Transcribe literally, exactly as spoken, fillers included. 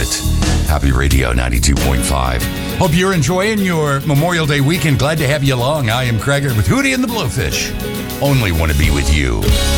it. Happy Radio ninety-two point five. Hope you're enjoying your Memorial Day weekend. Glad to have you along. I am Craig with Hootie and the Blowfish. Only want to be with you.